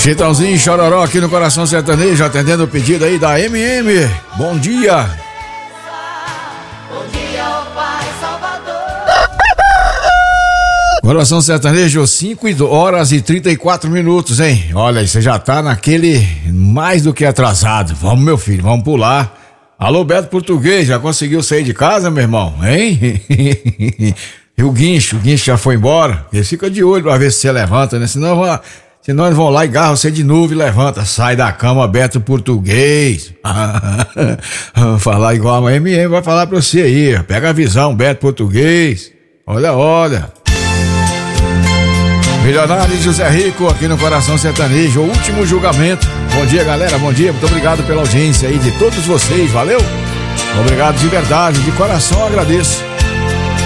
Chitãozinho Chororó aqui no Coração Sertanejo, atendendo o pedido aí da MM. Bom dia. Bom dia, ó Pai Salvador. Coração Sertanejo, 5h34, hein? Olha, você já tá naquele mais do que atrasado. Vamos, meu filho, vamos pular. Alô, Beto Português, já conseguiu sair de casa, meu irmão? Hein? E o guincho já foi embora? Ele fica de olho pra ver se você levanta, né? Senão eles vão lá e agarram você de novo e levanta. Sai da cama, Beto Português. Falar igual a MM vai falar pra você aí. Pega a visão, Beto Português. Olha. Milionário José Rico aqui no Coração Sertanejo, o último julgamento. Bom dia, galera, bom dia. Muito obrigado pela audiência aí de todos vocês, valeu? Obrigado de verdade, de coração agradeço.